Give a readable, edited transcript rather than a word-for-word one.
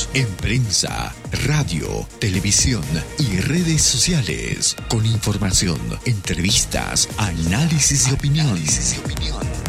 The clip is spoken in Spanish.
en prensa, radio, televisión y redes sociales, con información, entrevistas, análisis y opinión.